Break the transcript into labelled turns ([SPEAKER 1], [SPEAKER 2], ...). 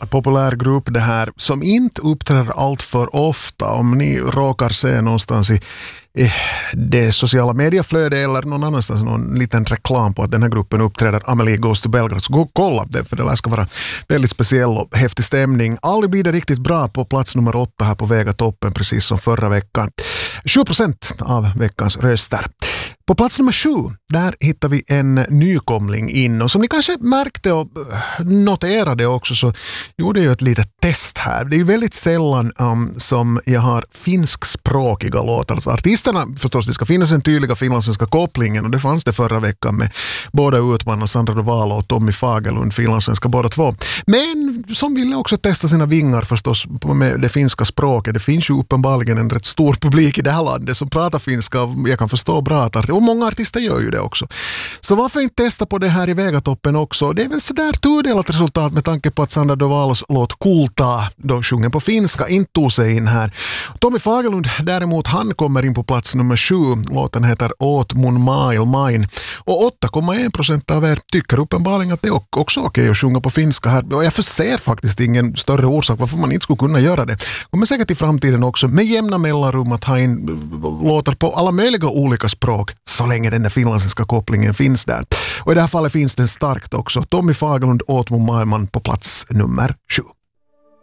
[SPEAKER 1] populär grupp det här som inte uppträder allt för ofta. Om ni råkar se någonstans i det sociala medieflödet eller någon annanstans någon liten reklam på att den här gruppen uppträder Amelie Goes to Belgrad, så gå och kolla det, för det ska vara väldigt speciell och häftig stämning. Aldrig blir det riktigt bra på plats nummer 8 här på Vega toppen, precis som förra veckan. 7% av veckans röster. På plats nummer 7, där hittar vi en nykomling in, och som ni kanske märkte och noterade också, så gjorde jag ett litet test här. Det är väldigt sällan som jag har finskspråkiga låtar. Alltså artisterna, förstås, det ska finnas en tydliga finlandssvenska kopplingen, och det fanns det förra veckan med båda utmanarna Sandra Duvalo och Tommy Fagerlund, finlandssvenska båda två. Men som ville också testa sina vingar förstås med det finska språket. Det finns ju uppenbarligen en rätt stor publik i det här landet som pratar finska, och jag kan förstå bra att och många artister gör ju det också. Så varför inte testa på det här i Vegatoppen också? Det är väl sådär tudelat resultat med tanke på att Sandra Duvalos låt Kultaa, då sjunger på finska, inte tog sig in här. Tommy Fagerlund däremot, han kommer in på plats nummer 7. Låten heter Åt mun maailmain. Och 8,1% av er tycker uppenbarligen att det är också okej att sjunga på finska här. Och jag förser faktiskt ingen större orsak varför man inte skulle kunna göra det. Kommer säkert i framtiden också med jämna mellanrum att ha in låtar på alla möjliga olika språk, så länge den där finlandssvenska kopplingen finns där. Och i det här fallet finns den starkt också. Tommy Fagerlund, Åt mun maailman på plats nummer 7.